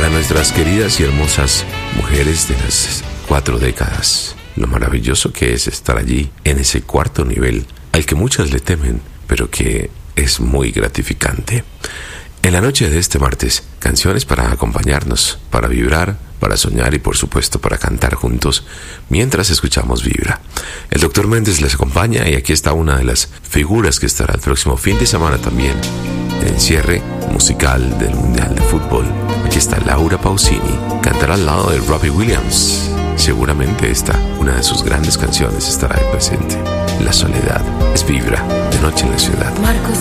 para nuestras queridas y hermosas mujeres de las 4 décadas. Lo maravilloso que es estar allí, en ese cuarto nivel, al que muchas le temen, pero que es muy gratificante. En la noche de este martes, canciones para acompañarnos, para vibrar, para soñar y por supuesto para cantar juntos mientras escuchamos Vibra. El Dr. Méndez les acompaña y aquí está una de las figuras que estará el próximo fin de semana también en el cierre musical del Mundial de Fútbol. Aquí está Laura Pausini, cantará al lado de Robbie Williams. Seguramente una de sus grandes canciones estará ahí presente. La soledad es Vibra, de noche en la ciudad. Marcos